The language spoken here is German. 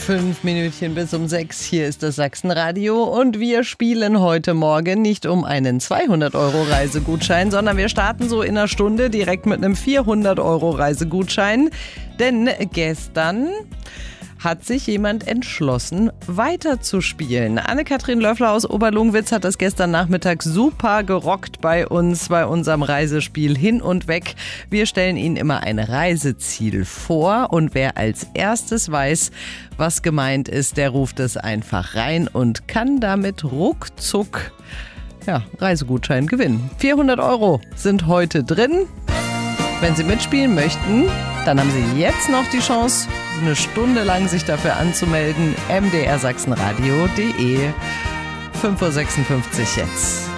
5 Minütchen bis um 6. Hier ist das Sachsenradio und wir spielen heute Morgen nicht um einen 200-Euro-Reisegutschein, sondern wir starten so in einer Stunde direkt mit einem 400-Euro-Reisegutschein. Denn gestern hat sich jemand entschlossen, weiterzuspielen. Anne-Kathrin Löffler aus Oberlungwitz hat das gestern Nachmittag super gerockt bei uns, bei unserem Reisespiel Hin und Weg. Wir stellen Ihnen immer ein Reiseziel vor und wer als erstes weiß, was gemeint ist, der ruft es einfach rein und kann damit ruckzuck Reisegutschein gewinnen. 400 Euro sind heute drin. Wenn Sie mitspielen möchten, dann haben Sie jetzt noch die Chance, eine Stunde lang sich dafür anzumelden. mdrsachsenradio.de 5.56 Uhr jetzt.